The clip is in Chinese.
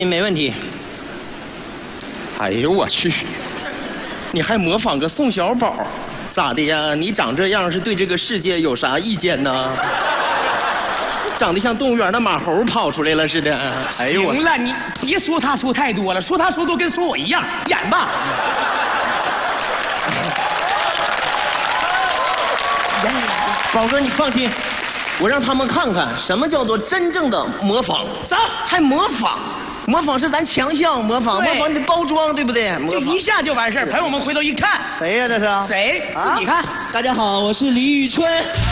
没问题。哎呦我去，你还模仿个宋小宝，咋的呀？你长这样是对这个世界有啥意见呢？长得像动物园的马猴跑出来了似的。哎呦我， 行了，你别说他说太多了，说他说都跟说我一样，演吧。 宝哥，你放心，我让他们看看什么叫做真正的模仿。 走， 还模仿？模仿是咱强项，模仿你的包装，对不对？ 就一下就完事儿。朋友们回头一看， 谁呀？这是谁？自己看。 大家好，我是李宇春。